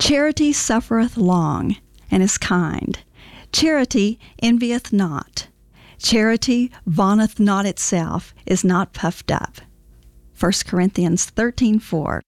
Charity suffereth long, and is kind. Charity envieth not. Charity vaunteth not itself, is not puffed up. 1 Corinthians 13:4.